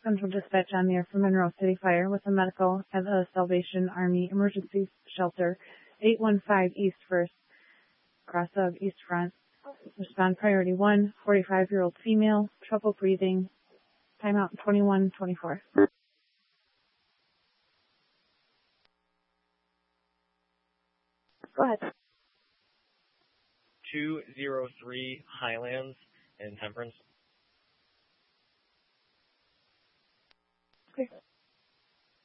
Central Dispatch on the air for Monroe City Fire with a medical at the Salvation Army Emergency Shelter, 815 East 1st, Cross of East Front. Respond priority 1, 45-year-old female, trouble breathing, timeout 21:24. Go ahead. 203 Highlands in Temperance.